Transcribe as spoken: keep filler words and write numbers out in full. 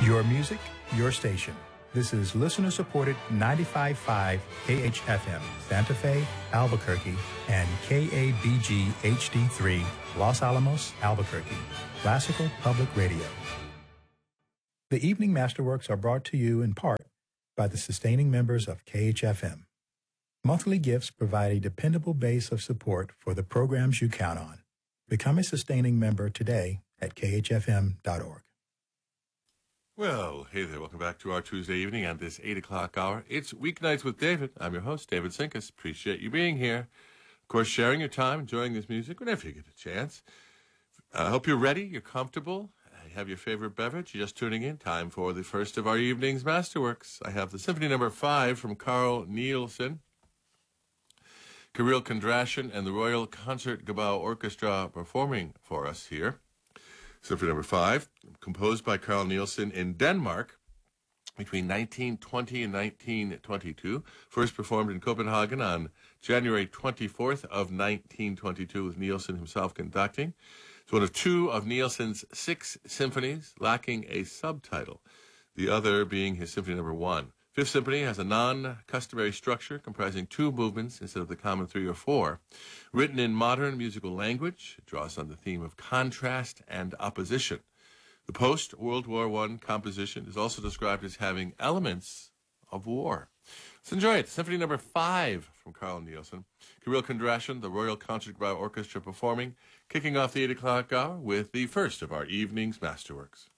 Your music, your station. This is listener-supported ninety-five point five K H F M, Santa Fe, Albuquerque, and K A B G H D three, Los Alamos, Albuquerque. Classical Public Radio. The Evening Masterworks are brought to you in part by the sustaining members of K H F M. Monthly gifts provide a dependable base of support for the programs you count on. Become a sustaining member today at K H F M dot org. Well, hey there. Welcome back to our Tuesday evening at this eight o'clock hour. It's Weeknights with David. I'm your host, David Sinkus. Appreciate you being here. Of course, sharing your time, enjoying this music whenever you get a chance. I uh, hope you're ready, you're comfortable, you have your favorite beverage. You're just tuning in. Time for the first of our evening's Masterworks. I have the Symphony Number five from Carl Nielsen, Kirill Kondrashin, and the Royal Concertgebouw Orchestra performing for us here. Symphony Number five, composed by Carl Nielsen in Denmark between nineteen twenty and nineteen twenty-two. First performed in Copenhagen on January twenty-fourth of nineteen twenty-two with Nielsen himself conducting. It's one of two of Nielsen's six symphonies lacking a subtitle, the other being his Symphony Number one. Fifth Symphony has a non-customary structure comprising two movements instead of the common three or four. Written in modern musical language, it draws on the theme of contrast and opposition. The post-World War One composition is also described as having elements of war. Let's enjoy it. Symphony Number five from Carl Nielsen. Kirill Kondrashin, the Royal Concertgebouw Orchestra performing, kicking off the eight o'clock hour with the first of our evening's Masterworks.